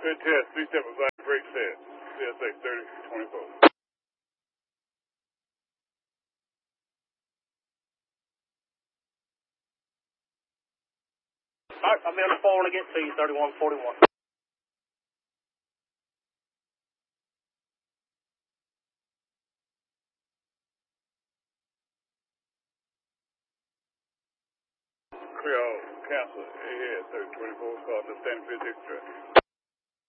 Good test. 3-7 flight break set. CSA 3024. Alright, I'll be on the phone when I get to you, 3141. Creole, cancel. Ahead 3024. Call to standing physics track.